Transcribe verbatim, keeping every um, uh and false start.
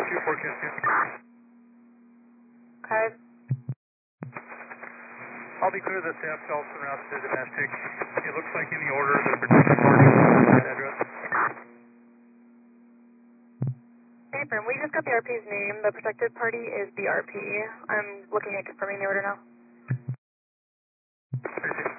two forecast two. Okay. I'll be clear that staff calls from route to domestic. It looks like in the order the protected party is that address. Hey, Brim, we just got the R P's name. The protected party is the R P. I'm looking at confirming the order now. Appreciate it.